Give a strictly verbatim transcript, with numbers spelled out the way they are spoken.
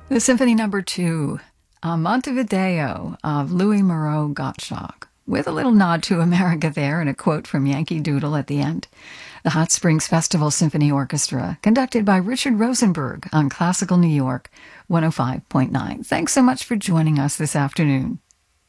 The Symphony Number Two, uh, Montevideo of Louis Moreau Gottschalk, with a little nod to America there and a quote from Yankee Doodle at the end. The Hot Springs Festival Symphony Orchestra, conducted by Richard Rosenberg on Classical New York one oh five point nine. Thanks so much for joining us this afternoon.